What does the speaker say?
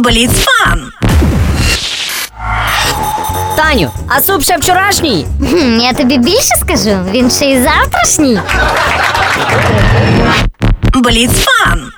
Бліцфан. Таню, а суп ще вчорашній? Я тобі більше скажу, він ще й завтрашній. Бліцфан.